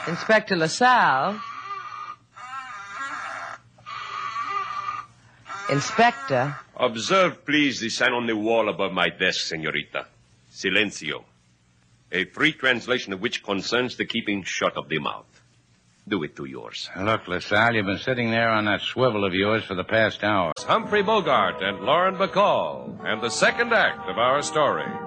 Inspector LaSalle. Inspector. Observe, please, the sign on the wall above my desk, senorita. Silencio. A free translation of which concerns the keeping shut of the mouth. Do it to yours. Look, LaSalle, you've been sitting there on that swivel of yours for the past hour. Humphrey Bogart and Lauren Bacall, and the second act of our story.